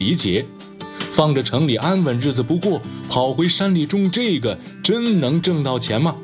理解。放着城里安稳日子不过，跑回山里种这个，真能挣到钱吗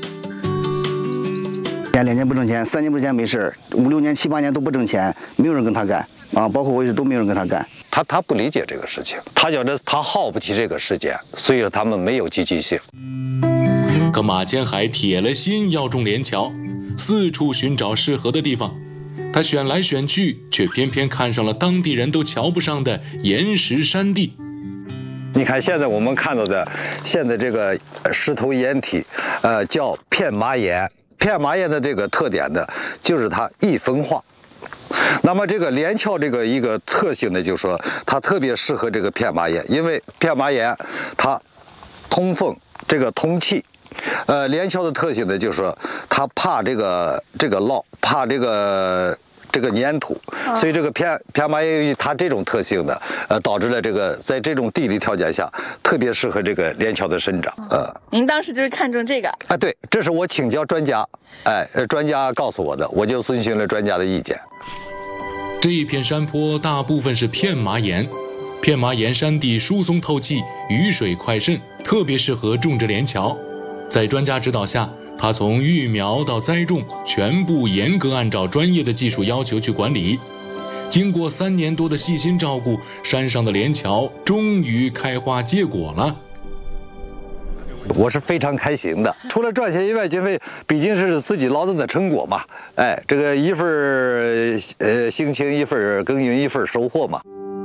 ？2年不挣钱，3年不挣钱没事，5、6年、7、8年都不挣钱，没有人跟他干啊，包括我也是都没有人跟他干。 他不理解这个事情，他觉得他耗不起这个时间，所以说他们没有积极性。 可马千海铁了心要种连桥，四处寻找适合的地方。他选来选去，却偏偏看上了当地人都瞧不上的岩石山地。 你看现在我们看到的，现在这个石头岩体，叫片麻岩。片麻岩的这个特点呢，就是它易风化。那么这个连桥这个一个特性呢，就是说它特别适合这个片麻岩，因为片麻岩它通风，这个通气。连桥的特性呢，就是说它怕这个涝，怕这个粘土，所以这个片麻岩由于它这种特性呢，导致了这个在这种地理条件下特别适合这个连桥的生长。 您当时就是看中这个？ 对，这是我请教专家，专家告诉我的，我就遵循了专家的意见。 这一片山坡大部分是片麻岩，片麻岩山地疏松透气，雨水快渗，特别适合种植连桥。在专家指导下，他从育苗到栽种，全部严格按照专业的技术要求去管理。经过3年多的细心照顾，山上的连桥终于开花结果了。 我是非常开心的，除了赚钱以外，因为毕竟是自己劳动的成果嘛，这个一份辛勤，一份耕耘，一份收获嘛。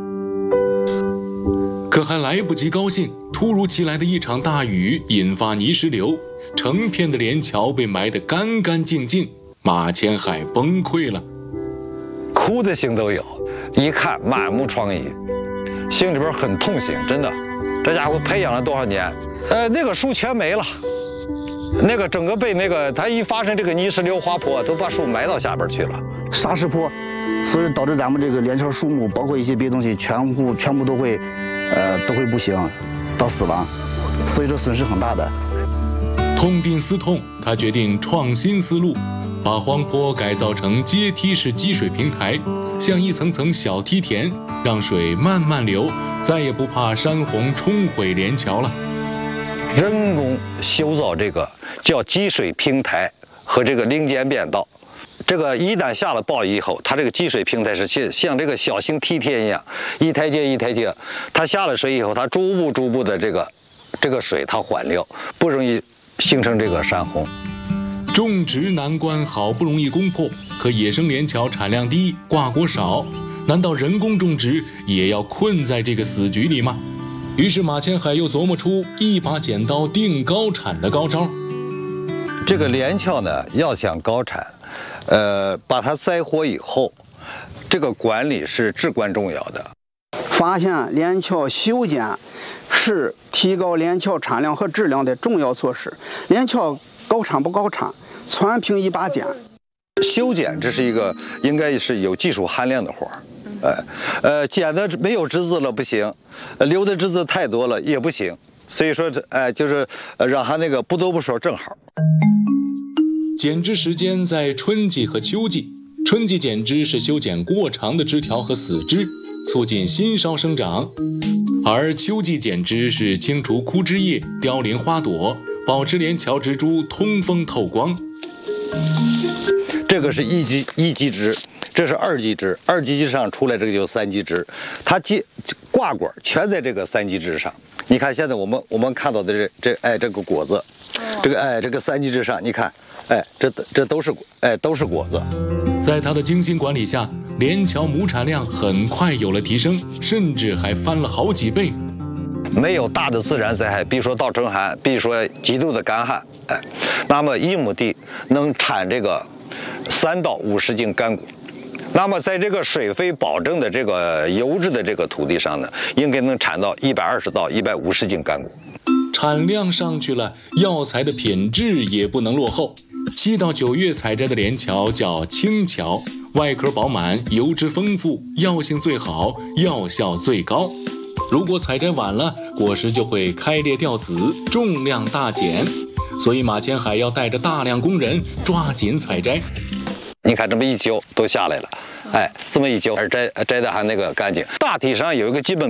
可还来不及高兴，突如其来的一场大雨引发泥石流，成片的连桥被埋得干干净净，马千海崩溃了， 哭的心都有，一看满目疮痍，心里边很痛心，真的，这家伙培养了多少年，那个树全没了，那个整个被那个它一发生这个泥石流滑坡，都把树埋到下边去了， 沙石坡，所以导致咱们这个连桥树木，包括一些别的东西，全部都会不行，到死亡，所以说损失很大的。 痛定思痛，他决定创新思路，把荒坡改造成阶梯式积水平台，像一层层小梯田，让水慢慢流，再也不怕山洪冲毁连桥了。 人工修造这个叫积水平台和这个零间变道，这个一旦下了暴雨以后，它这个积水平台是像这个小型梯田一样，一台阶一台阶，它下了水以后，它逐步的这个水它缓流，不容易形成这个山洪。 种植难关好不容易攻破，可野生连桥产量低，挂果少，难道人工种植也要困在这个死局里吗？于是马千海又琢磨出一把剪刀定高产的高招。 这个连桥呢，要想高产，把它栽活以后，这个管理是至关重要的。 发现连桥修剪是提高连桥产量和质量的重要措施。连桥高产不高产，全凭一把剪。 修剪这是一个应该是有技术含量的活儿，剪的没有枝子了不行，留的枝子太多了也不行，所以说就是让它那个不多不少正好。 剪枝时间在春季和秋季，春季剪枝是修剪过长的枝条和死枝，促进新梢生长，而秋季剪枝是清除枯枝叶、凋零花朵，保持连桥植株通风透光。 这个是一级枝，这是2级枝，2级枝上出来这个就是3级枝，它挂果全在这个3级枝上。你看现在我们看到的这个果子，这个3级枝上，你看，这都是果子。 在他的精心管理下，连桥亩产量很快有了提升，甚至还翻了好几倍。 没有大的自然灾害，比如说倒春寒，比如说极度的干旱，那么1亩地能产这个3到50斤干果。那么在这个水肥保证的这个优质的这个土地上呢，应该能产到120到150斤干果。 产量上去了，药材的品质也不能落后。7到9月采摘的连桥叫青桥，外壳饱满，油脂丰富，药性最好，药效最高。如果采摘晚了，果实就会开裂掉籽，重量大减。所以马千海要带着大量工人抓紧采摘。 你看这么一揪都下来了，哎，这么一揪，摘的还那个干净。大体上有一个基本